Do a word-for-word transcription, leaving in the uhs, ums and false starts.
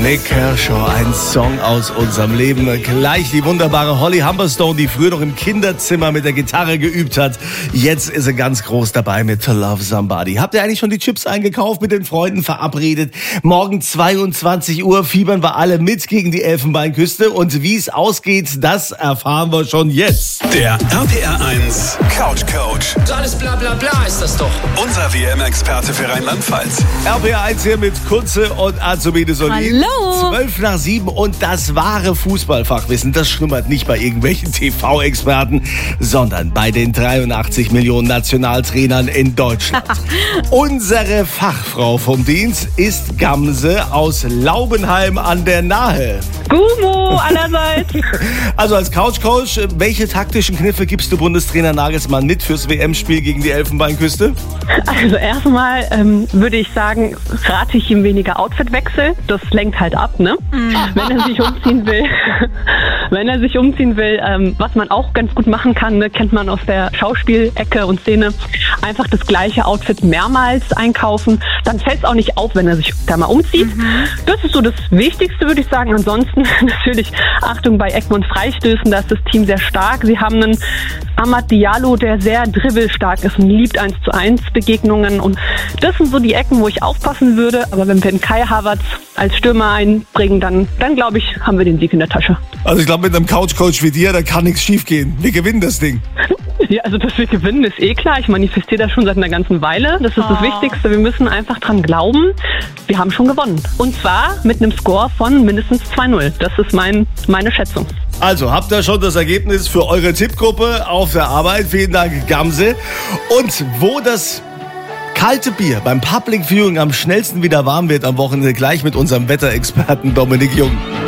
Nick Kershaw, ein Song aus unserem Leben. Gleich die wunderbare Holly Humberstone, die früher noch im Kinderzimmer mit der Gitarre geübt hat. Jetzt ist sie ganz groß dabei mit To Love Somebody. Habt ihr eigentlich schon die Chips eingekauft, mit den Freunden verabredet? Morgen zweiundzwanzig Uhr fiebern wir alle mit gegen die Elfenbeinküste. Und wie es ausgeht, das erfahren wir schon jetzt. Der R P R eins Couch Coach. So alles bla bla bla ist das doch. Unser W M-Experte für Rheinland-Pfalz. R P R eins hier mit Kunze und Azubine Solin. Hallo. Zwölf nach sieben und das wahre Fußballfachwissen, das schlummert nicht bei irgendwelchen T V-Experten, sondern bei den dreiundachtzig Millionen Nationaltrainern in Deutschland. Unsere Fachfrau vom Dienst ist Gamse aus Laubenheim an der Nahe. Gummo allerseits. Also als Couchcoach, welche taktischen Kniffe gibst du Bundestrainer Nagelsmann mit fürs W M-Spiel gegen die Elfenbeinküste? Also erstmal ähm, würde ich sagen, rate ich ihm weniger Outfitwechsel. Das lenkt halt ab, ne? Wenn er sich umziehen will. Wenn er sich umziehen will, ähm, was man auch ganz gut machen kann, ne, kennt man aus der Schauspielecke und Szene, einfach das gleiche Outfit mehrmals einkaufen. Dann fällt es auch nicht auf, wenn er sich da mal umzieht. Mhm. Das ist so das Wichtigste, würde ich sagen. Ansonsten natürlich Achtung bei Ecken und Freistößen, da ist das Team sehr stark. Sie haben einen Amad Diallo, der sehr dribbelstark ist und liebt eins zu eins Begegnungen. Und das sind so die Ecken, wo ich aufpassen würde. Aber wenn wir den Kai Havertz als Stürmer einbringen, dann, dann glaube ich, haben wir den Sieg in der Tasche. Also ich glaube, mit einem Couchcoach wie dir, da kann nichts schief gehen. Wir gewinnen das Ding. Ja, also dass wir gewinnen, ist eh klar. Ich manifestiere das schon seit einer ganzen Weile. Das ist oh. das Wichtigste. Wir müssen einfach dran glauben, wir haben schon gewonnen. Und zwar mit einem Score von mindestens zwei null. Das ist mein, meine Schätzung. Also, habt ihr schon das Ergebnis für eure Tippgruppe auf der Arbeit? Vielen Dank, Gamse. Und wo das kalte Bier beim Public Viewing am schnellsten wieder warm wird am Wochenende, gleich mit unserem Wetterexperten Dominik Jung.